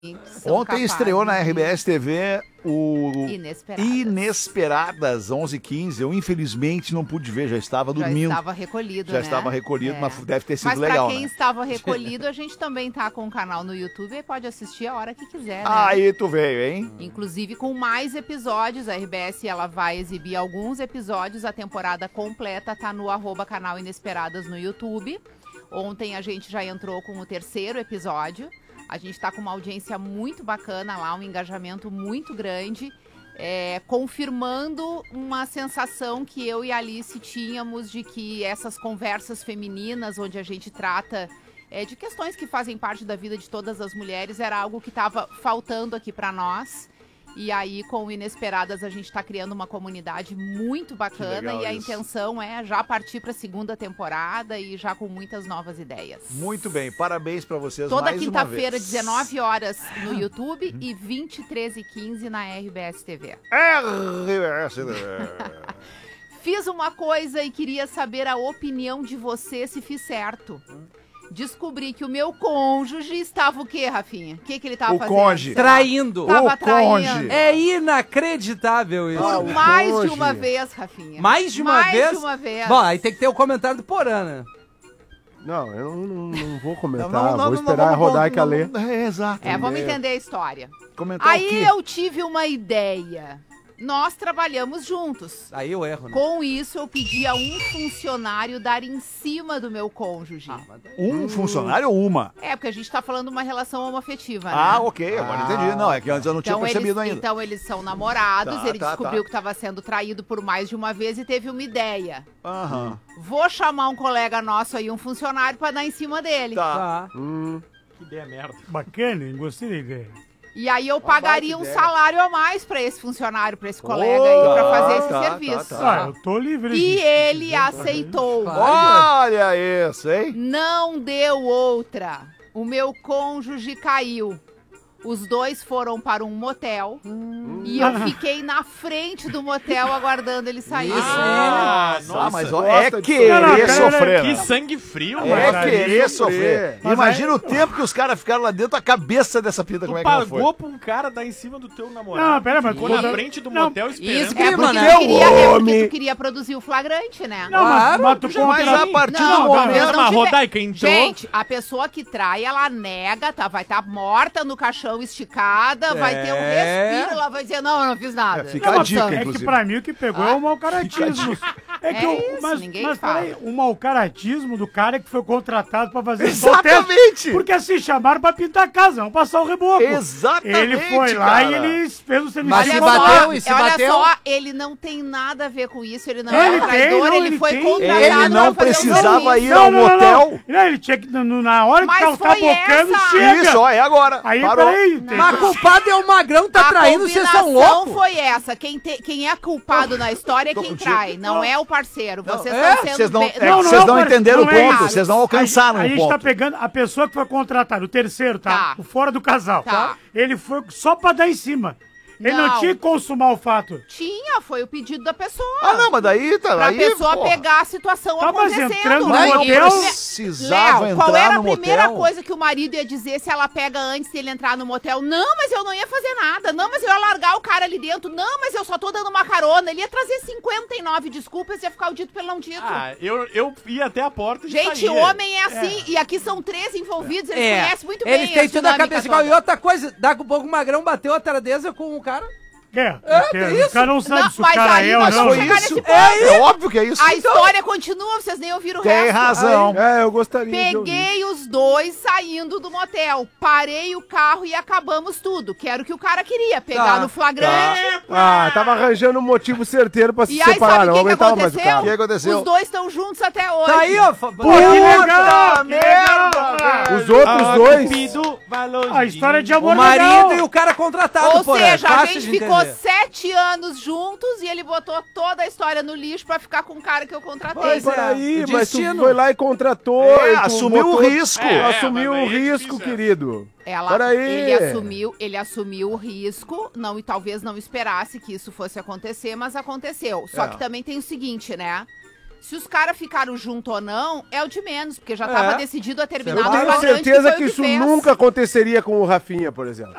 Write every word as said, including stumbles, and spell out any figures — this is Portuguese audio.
Ontem capazes, estreou na R B S T V o Inesperadas, Inesperadas onze e quinze. Eu, infelizmente, não pude ver, já estava dormindo. Já estava recolhido, Já né? estava recolhido, é. mas deve ter sido mas legal, pra quem né? estava recolhido, a gente também tá com o canal no YouTube e pode assistir a hora que quiser, né? Aí tu veio, hein? Inclusive com mais episódios. A R B S ela vai exibir alguns episódios. A temporada completa tá no arroba canal Inesperadas no YouTube. Ontem a gente já entrou com o terceiro episódio. A gente está com uma audiência muito bacana lá, um engajamento muito grande, é, confirmando uma sensação que eu e a Alice tínhamos de que essas conversas femininas, onde a gente trata é, de questões que fazem parte da vida de todas as mulheres, era algo que estava faltando aqui para nós. E aí, com o Inesperadas, a gente está criando uma comunidade muito bacana e a isso. intenção é já partir para a segunda temporada e já com muitas novas ideias. Muito bem, parabéns para vocês. Toda quinta-feira, dezenove horas no YouTube e vinte e três e quinze na R B S T V. R B S T V. Fiz uma coisa e queria saber a opinião de você se fiz certo. Descobri que o meu cônjuge estava o quê, Rafinha? O que, que ele estava fazendo? O cônjuge. Traindo. Tava o cônjuge. É inacreditável isso. Por mais de uma vez, Rafinha. Mais de uma mais vez? Mais de uma vez. Bom, aí tem que ter o comentário do Porã, né? Não, eu não, não, não vou comentar. Não, não, não, vou esperar não, a Rodaica não, ler. não, é, exato. É, vamos entender a história. Comentar Aí o quê? eu tive uma ideia. Nós trabalhamos juntos. Aí eu erro, né? Com isso, eu pedi a um funcionário dar em cima do meu cônjuge. Ah, mas daí- Um funcionário ou uma? É, porque a gente tá falando de uma relação homoafetiva, né? Ah, ok, agora Ah. entendi. Não, é que antes eu não tinha Então percebido eles, ainda. então eles são namorados, Tá, ele tá, descobriu tá. que estava sendo traído por mais de uma vez e teve uma ideia. Aham. Vou chamar um colega nosso aí, um funcionário, pra dar em cima dele. Tá. Tá. Hum, Que ideia merda. Bacana, hein? Gostei da ideia. E aí eu baita pagaria um ideia. salário a mais pra esse funcionário, pra esse colega aí, pra tá, fazer esse tá, serviço. tá, tá. Ah, eu tô livre. E disso. ele aceitou. Olha isso, hein? Não deu outra. O meu cônjuge caiu. Os dois foram para um motel e eu fiquei na frente do motel aguardando ele sair. Ah, Ah, nossa. mas ó, gosta é de querer Não, não, pera, sofrer. Que né? sangue frio, É mano. aí querer sofrer. sofrer. Mas Imagina aí- o tempo que os caras ficaram lá dentro, a cabeça dessa fita, como Tu é que não foi? pagou pra um cara dar em cima do teu namorado. Não, pera, mas Ficou toda- na frente do Não, motel esperando. isso É Clima, porque, né? tu queria, é porque Homem. tu queria produzir o flagrante, né? Não, mas, Claro, mas tu Mas contra... a partir Não, do não, momento... não, Mas não a tiver- Rodaica entrou. Gente, a pessoa que trai, ela nega, tá? Vai estar morta no caixão esticada, vai ter um É. respiro, ela vai dizer, não, eu não fiz nada. É, fica Não, a mas dica, é que inclusive. pra mim o que pegou é o mau caratismo. É que É o, isso, mas, ninguém mas fala. peraí, o mau caratismo do cara que foi contratado pra fazer só o teste, Exatamente! porque assim, chamaram pra pintar a casa, vamos passar o reboco. Exatamente, Ele foi lá cara. e ele fez o serviço. Mas Olha se só, bateu, e se olha bateu? só, ele não tem nada a ver com isso, ele não Ele é um tem, traidor, não, ele, ele foi tem. contratado Ele não pra fazer um precisava serviço. ir ao motel. Não, ele tinha que, no- na hora que Mas tava foi cabocando, essa. chega. Isso, ó, é agora. Aí, Parou. peraí, tem... Mas culpado é o magrão, tá A traindo, vocês são combinação loucos. foi essa. Quem, te- quem é culpado na história é quem trai, não é o parceiro. Vocês É, estão sendo vocês não, bem- é, Não, não vocês é o não par- entenderam o não é ponto, isso. vocês não alcançaram a, o gente ponto. tá pegando a pessoa que foi contratada, o terceiro, tá? Tá. O fora do casal. Tá. Ele foi só pra dar em cima. Ele não, Não. tinha que consumar o fato. Tinha, foi o pedido da pessoa. Ah, não, mas daí tá Pra aí, pessoa porra. pegar a situação Tá, mas acontecendo. entrando no Mas não motel- precisava Léo, entrar qual era a no primeira motel. coisa que o marido ia dizer se ela pega antes dele entrar no motel? Não, mas eu não ia fazer nada. Não, mas eu ia largar o cara ali dentro. Não, mas eu só tô dando uma carona. Ele ia trazer cinquenta e nove desculpas e ia ficar o dito pelo não dito. Ah, eu, eu ia até a porta e Gente, saía. homem é assim. E aqui são três envolvidos. Eles É, conhecem muito bem eles têm a tudo a dinâmica cabeça igual. toda. E outra coisa, daqui a pouco o magrão bateu a tardeza com o cara. É, porque que os isso? caras não sabem Não, se o mas cara aí é ou nós não. vamos Foi chegar isso. nesse ponto. É, é óbvio que é isso. A história continua, vocês nem ouviram o Tem resto. razão. É, eu gostaria de ouvir. Peguei os dois saindo do motel, parei o carro e acabamos tudo. Que era o que o cara queria, pegar Tá, no flagrante. Ah, tava arranjando um motivo certeiro pra se E aí separar, sabe não o que, que aguentava mais o aconteceu? cara. O que aconteceu? Os dois estão juntos até hoje. Tá aí, ó. fa- Pô, que legal! que merda, legal. Os outros Ah, dois... Cupido vai longe. A história de amor O marido legal. e o cara contratado, Ou porra. seja, a Fácil gente de ficou entender. sete anos juntos e ele botou toda a história no lixo pra ficar com o cara que eu contratei. Pois é. Peraí, o mas tu destino. foi lá e contratou. É, e tu assumiu o botou- risco. É, assumiu mas o aí é risco, difícil, é. querido. Ela, Peraí. ele assumiu, ele assumiu o risco, não e talvez não esperasse que isso fosse acontecer, mas aconteceu. Só É. que também tem o seguinte, né? Se os caras ficaram junto ou não, é o de menos, porque já tava É. decidido a terminar Eu no tenho flagrante, certeza foi que o isso fez. nunca aconteceria com o Rafinha, por exemplo.